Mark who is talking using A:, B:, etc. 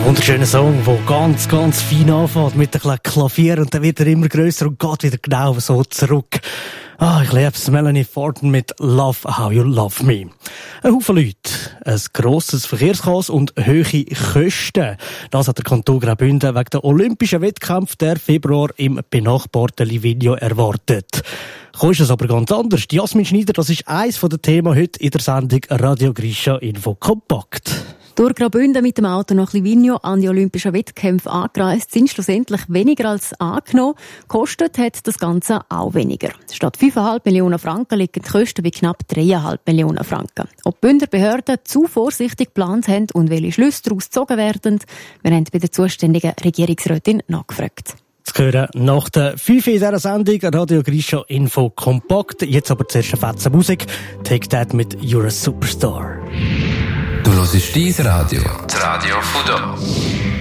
A: Ein wunderschöner Song, der ganz, ganz fein anfängt mit einem Klavier und dann wird er immer grösser und geht wieder genau so zurück. Ich lieb's. Melanie Thornton mit Love How You Love Me. Ein Haufen Leute, ein grosses Verkehrschaos und hohe Kosten. Das hat der Kanton Graubünden wegen der Olympischen Wettkämpfe der Februar im benachbarten Livigno erwartet. Ist es aber ganz anders. Jasmin Schneider, das ist eins der Themen heute in der Sendung Radio Grisha Info Kompakt.
B: Durch Graubünden mit dem Auto nach Livigno an die Olympischen Wettkämpfe angereist sind schlussendlich weniger als angenommen. Kostet hat das Ganze auch weniger. Statt 5,5 Millionen Franken liegen die Kosten bei knapp 3,5 Millionen Franken. Ob die Bündner Behörden zu vorsichtig geplant haben und welche Schlüsse daraus gezogen werden, wir haben bei der zuständigen Regierungsrätin nachgefragt.
A: Zu hören nach der 5 in dieser Sendung Radio Grisha Info Kompakt. Jetzt aber zuerst eine fette Musik. Take That mit You're a Superstar.
C: Du hörst dein Radio. Das Radio von da.